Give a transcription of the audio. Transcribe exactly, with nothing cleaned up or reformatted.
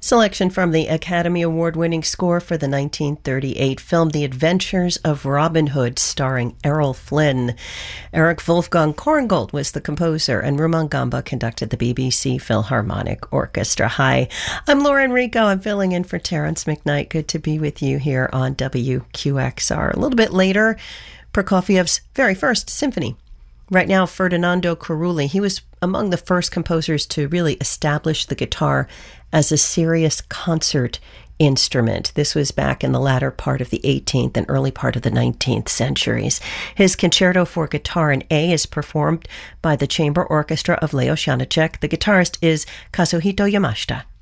Selection from the Academy Award-winning score for the nineteen thirty-eight film The Adventures of Robin Hood, starring Errol Flynn. Eric Wolfgang Korngold was the composer, and Rumaan Gamba conducted the B B C Philharmonic Orchestra. Hi, I'm Laura Enrico. I'm filling in for Terrence McKnight. Good to be with you here on W Q X R. A little bit later, Prokofiev's very first symphony. Right now, Ferdinando Carulli, he was among the first composers to really establish the guitar as a serious concert instrument. This was back in the latter part of the eighteenth and early part of the nineteenth centuries. His Concerto for Guitar in A is performed by the Chamber Orchestra of Leos Janáček. The guitarist is Kazuhito Yamashita.